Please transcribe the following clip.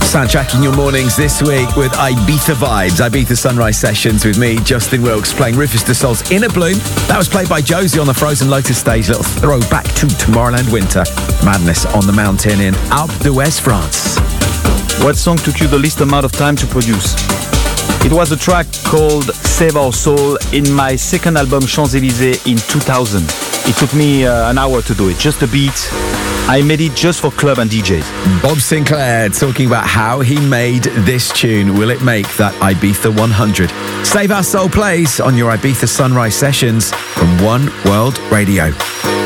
Soundtracking your mornings this week with Ibiza Vibes, Ibiza Sunrise Sessions with me, Justin Wilkes, playing Rufus Du Sol's Inner Bloom. That was played by Josie on the Frozen Lotus stage. Little throwback to Tomorrowland Winter. Madness on the Mountain in Alpe d'Huez, France. What song took you the least amount of time to produce? It was a track called Save Our Soul in my second album Champs-Élysées in 2000. It took me an hour to do it, just a beat. I made it just for club and DJs. Bob Sinclair talking about how he made this tune. Will it make that Ibiza 100? Save Our Soul plays on your Ibiza Sunrise Sessions from One World Radio.